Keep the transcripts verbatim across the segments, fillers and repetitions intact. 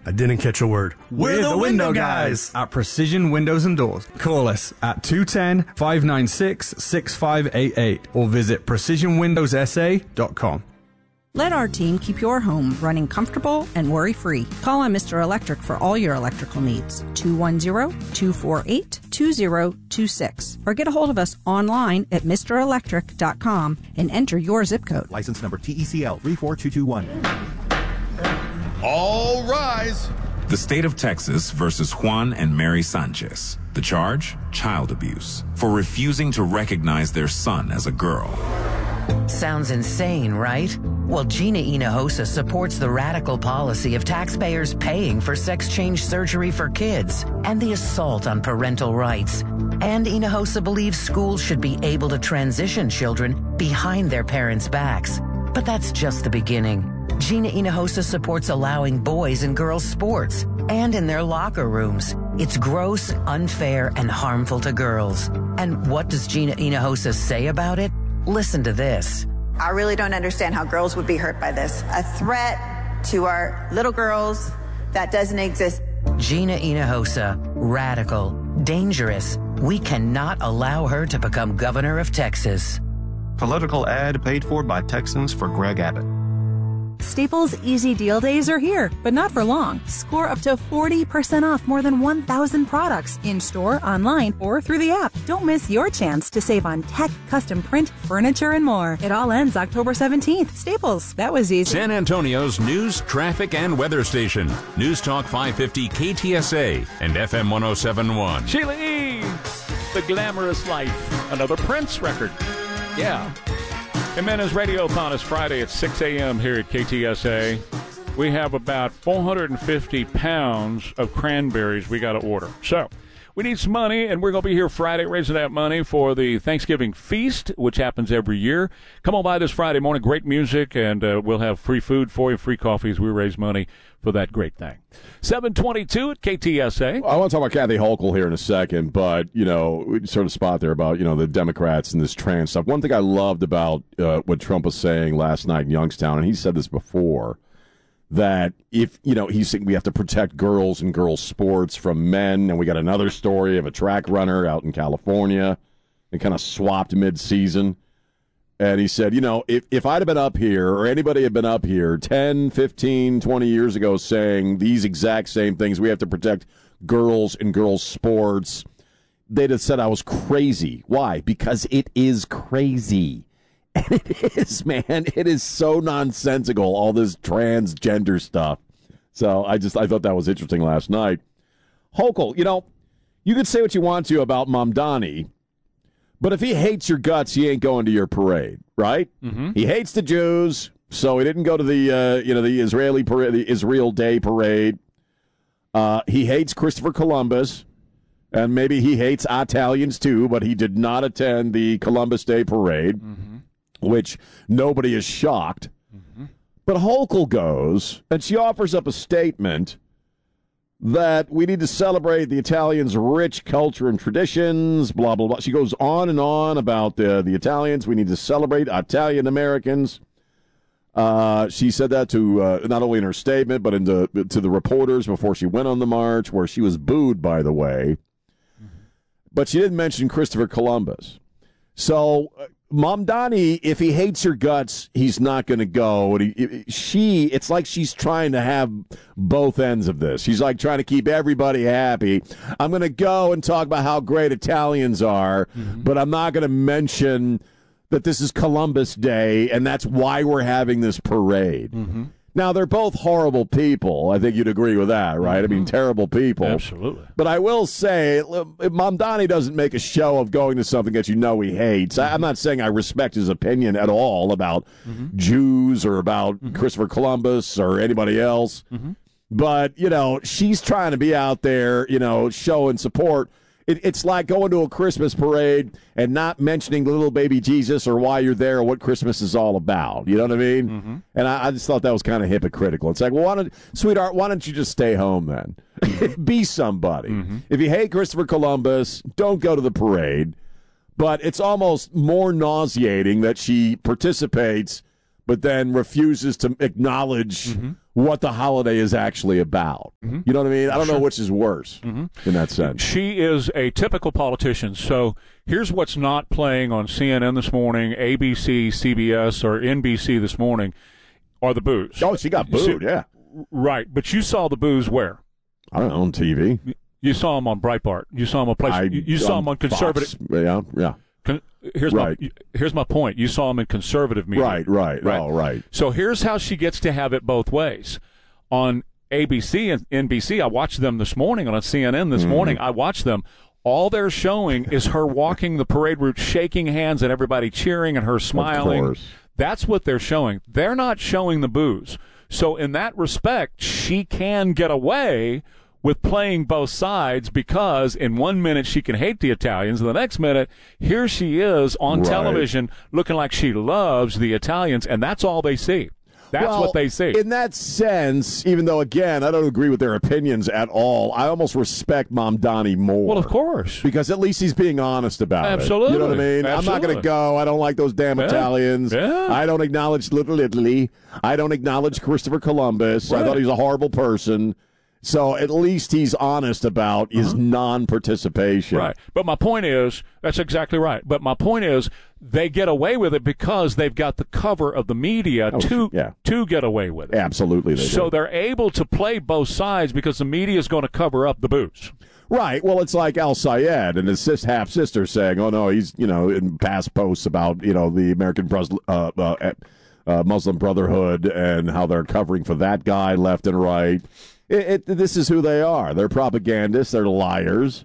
I didn't catch a word. We're, We're the, the window, window guys. guys at Precision Windows and Doors. Call us at two one zero, five nine six, six five eight eight or visit precision windows s a dot com. Let our team keep your home running comfortable and worry-free. Call on Mister Electric for all your electrical needs. two one zero, two four eight, two zero two six. Or get a hold of us online at mister electric dot com and enter your zip code. License number T E C L three four two two one. All rise. The state of Texas versus Juan and Mary Sanchez. The charge? Child abuse. For refusing to recognize their son as a girl. Sounds insane, right? Well, Gina Hinojosa supports the radical policy of taxpayers paying for sex change surgery for kids and the assault on parental rights. And Hinojosa believes schools should be able to transition children behind their parents' backs. But that's just the beginning. Gina Hinojosa supports allowing boys and girls sports and in their locker rooms. It's gross, unfair, and harmful to girls. And what does Gina Hinojosa say about it? Listen to this. I really don't understand how girls would be hurt by this. A threat to our little girls that doesn't exist. Gina Hinojosa, radical, dangerous. We cannot allow her to become governor of Texas. Political ad paid for by Texans for Greg Abbott. Staples Easy Deal Days are here, but not for long. Score up to forty percent off more than one thousand products in-store, online, or through the app. Don't miss your chance to save on tech, custom print, furniture, and more. It all ends October seventeenth. Staples, that was easy. San Antonio's news, traffic, and weather station. News Talk five fifty K T S A and F M one oh seven point one. Sheila E., The Glamorous Life, another Prince record. Yeah. Jimenez Radiothon is Friday at six a.m. here at K T S A. We have about four hundred fifty pounds of cranberries we got to order. So we need some money, and we're going to be here Friday raising that money for the Thanksgiving feast, which happens every year. Come on by this Friday morning. Great music, and uh, we'll have free food for you, free coffee as we raise money for that great thing. seven twenty-two at K T S A. Well, I want to talk about Kathy Hochul here in a second, but, you know, we sort of spot there about, you know, the Democrats and this trans stuff. One thing I loved about uh, what Trump was saying last night in Youngstown, and he said this before, that if, you know, he's saying we have to protect girls and girls' sports from men, and we got another story of a track runner out in California and kind of swapped mid-season. And he said, you know, if, if I'd have been up here or anybody had been up here ten, fifteen, twenty years ago saying these exact same things, we have to protect girls and girls' sports, they'd have said I was crazy. Why? Because it is crazy. And it is, man. It is so nonsensical, all this transgender stuff. So I just, I thought that was interesting last night. Hochul, you know, you could say what you want to about Mamdani, but if he hates your guts, he ain't going to your parade, right? Mm-hmm. He hates the Jews, so he didn't go to the, uh, you know, the Israeli parade, the Israel Day parade. Uh, he hates Christopher Columbus, and maybe he hates Italians too, but he did not attend the Columbus Day parade. Mm-hmm. Which nobody is shocked. Mm-hmm. But Hochul goes, and she offers up a statement that we need to celebrate the Italians' rich culture and traditions, blah, blah, blah. She goes on and on about the, the Italians. We need to celebrate Italian Americans. Uh, she said that to uh, not only in her statement, but in the, to the reporters before she went on the march, where she was booed, by the way. Mm-hmm. But she didn't mention Christopher Columbus. So uh, Mamdani, if he hates her guts, he's not going to go. And he, she, it's like she's trying to have both ends of this. She's like trying to keep everybody happy. I'm going to go and talk about how great Italians are, mm-hmm. but I'm not going to mention that this is Columbus Day, and that's why we're having this parade. Mm-hmm. Now, they're both horrible people. I think you'd agree with that, right? Mm-hmm. I mean, terrible people. Absolutely. But I will say, Mamdani doesn't make a show of going to something that you know he hates. Mm-hmm. I'm not saying I respect his opinion at all about mm-hmm. Jews or about mm-hmm. Christopher Columbus or anybody else. Mm-hmm. But, you know, she's trying to be out there, you know, showing support. It, it's like going to a Christmas parade and not mentioning the little baby Jesus or why you're there or what Christmas is all about. You know what I mean? Mm-hmm. And I, I just thought that was kind of hypocritical. It's like, well, why don't, sweetheart, why don't you just stay home then? Be somebody. Mm-hmm. If you hate Christopher Columbus, don't go to the parade. But it's almost more nauseating that she participates but then refuses to acknowledge mm-hmm. what the holiday is actually about. Mm-hmm. You know what I mean? I don't sure. know which is worse mm-hmm. in that sense. She is a typical politician. So here's what's not playing on C N N this morning, A B C, C B S, or N B C this morning are the boos. Oh, she got booed, so, yeah. Right, but you saw the boos where? I don't know, on T V. You saw them on Breitbart. You saw them on place. I, you, you saw them on conservative. Fox. Yeah, yeah. Con, here's right. my here's my point. You saw them in conservative media. Right, right, right. Oh, right. So here's how she gets to have it both ways. On A B C and N B C, I watched them this morning. On C N N this mm. morning, I watched them. All they're showing is her walking the parade route, shaking hands, and everybody cheering, and her smiling. Of course. That's what they're showing. They're not showing the boos. So in that respect, she can get away with playing both sides because in one minute she can hate the Italians, and the next minute, here she is on right. television looking like she loves the Italians, and that's all they see. That's well, what they see. In that sense, even though, again, I don't agree with their opinions at all, I almost respect Mamdani more. Well, of course. Because at least he's being honest about Absolutely. it. You know what I mean? Absolutely. I'm not going to go, I don't like those damn yeah. Italians. Yeah. I don't acknowledge Little Italy. I don't acknowledge Christopher Columbus. Right. I thought he was a horrible person. So at least he's honest about his uh-huh. non-participation. Right. But my point is, that's exactly right. But my point is, they get away with it because they've got the cover of the media oh, to yeah. to get away with it. Absolutely. They so do. they're able to play both sides because the media is going to cover up the boos. Right. Well, it's like Al Sayed and his sis, half sister saying, "Oh no, he's you know in past posts about you know the American Pres- uh, uh, uh, Muslim Brotherhood and how they're covering for that guy left and right." It, it, this is who they are. They're propagandists. They're liars.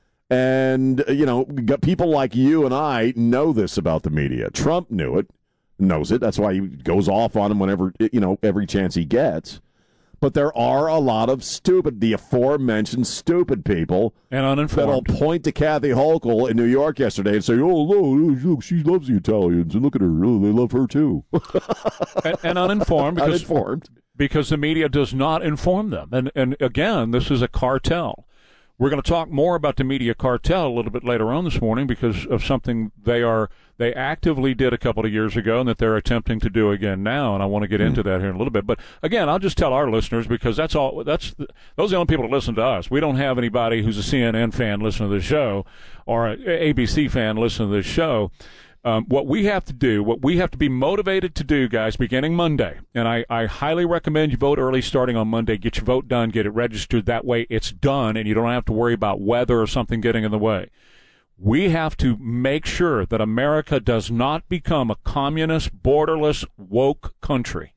And, you know, people like you and I know this about the media. Trump knew it, knows it. That's why he goes off on him whenever, you know, every chance he gets. But there are a lot of stupid, the aforementioned stupid people. And uninformed. That'll point to Kathy Hochul in New York yesterday and say, oh, look, she loves the Italians. And look at her. Oh, they love her, too. and, and uninformed. Because, uninformed. Because the media does not inform them. And, and again, this is a cartel. We're going to talk more about the media cartel a little bit later on this morning because of something they are they actively did a couple of years ago and that they're attempting to do again now. And I want to get mm. into that here in a little bit. But again, I'll just tell our listeners because that's all. That's those are the only people that listen to us. We don't have anybody who's a C N N fan listening to the show or an A B C fan listening to this show. Um, what we have to do, what we have to be motivated to do, guys, beginning Monday, and I, I highly recommend you vote early starting on Monday. Get your vote done, get it registered. That way it's done, and you don't have to worry about weather or something getting in the way. We have to make sure that America does not become a communist, borderless, woke country.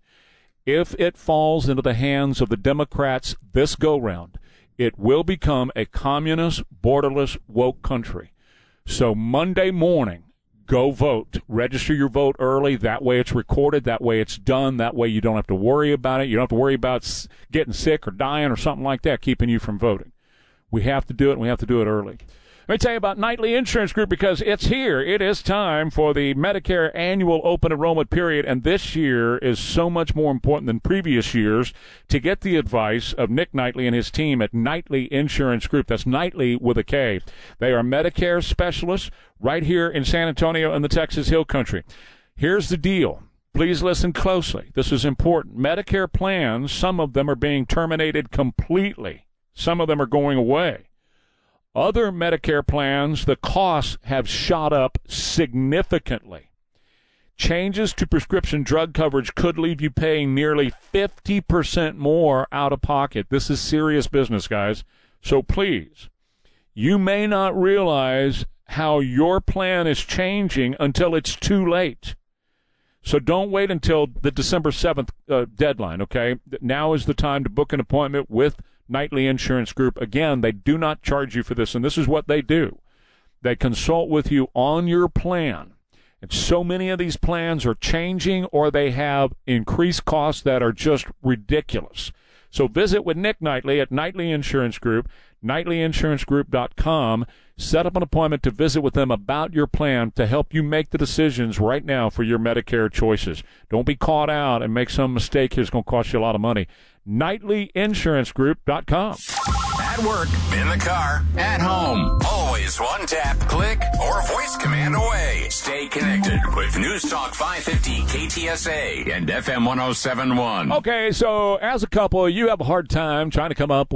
If it falls into the hands of the Democrats this go-round, it will become a communist, borderless, woke country. So Monday morning, go vote. Register your vote early. That way it's recorded. That way it's done. That way you don't have to worry about it. You don't have to worry about getting sick or dying or something like that keeping you from voting. We have to do it, and we have to do it early. Let me tell you about Nightly Insurance Group because it's here. It is time for the Medicare annual open enrollment period, and this year is so much more important than previous years to get the advice of Nick Knightley and his team at Nightly Insurance Group. That's Knightley with a K. They are Medicare specialists right here in San Antonio and the Texas Hill Country. Here's the deal. Please listen closely. This is important. Medicare plans, some of them are being terminated completely. Some of them are going away. Other Medicare plans, the costs have shot up significantly. Changes to prescription drug coverage could leave you paying nearly fifty percent more out of pocket. This is serious business, guys. So please, you may not realize how your plan is changing until it's too late. So don't wait until the December seventh uh, deadline, okay? Now is the time to book an appointment with Nightly Insurance Group. Again, they do not charge you for this, and this is what they do. They consult with you on your plan. And so many of these plans are changing or they have increased costs that are just ridiculous. So visit with Nick Knightley at Nightly Insurance Group, nightly insurance group dot com. Set up an appointment to visit with them about your plan to help you make the decisions right now for your Medicare choices. Don't be caught out and make some mistake here. It's going to cost you a lot of money. nightly insurance group dot com. At work, in the car, at home, always is one tap, click, or voice command away. Stay connected with News Talk five fifty K T S A and F M one oh seven point one. Okay, so as a couple, you have a hard time trying to come up